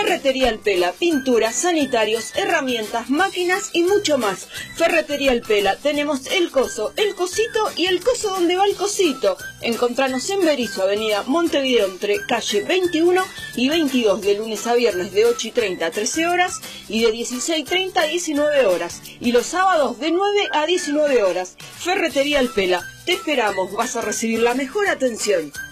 Ferretería El Pela, pinturas, sanitarios, herramientas, máquinas y mucho más. Ferretería El Pela, tenemos el coso, el cosito y el coso donde va el cosito. Encontranos en Berizo, avenida Montevideo, entre calle 21 y 22, de lunes a viernes de 8:30 a 13 horas y de 16:30 a 19 horas. Y los sábados de 9 a 19 horas. Ferretería El Pela, te esperamos, vas a recibir la mejor atención.